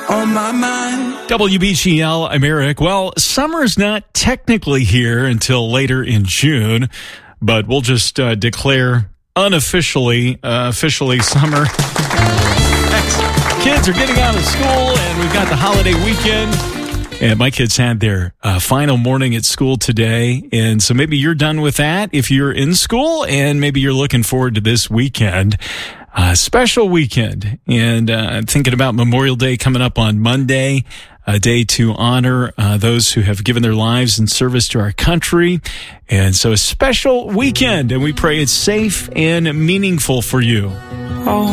on my mind. WBGL, I'm Eric. Well, summer's not technically here until later in June, but we'll just declare unofficially, officially summer. Kids are getting out of school, and we've got the holiday weekend. And my kids had their final morning at school today, and so maybe you're done with that if you're in school, and maybe you're looking forward to this weekend. Special weekend, and thinking about Memorial Day coming up on Monday, a day to honor those who have given their lives in service to our country. And so a special weekend, and we pray it's safe and meaningful for you. Oh.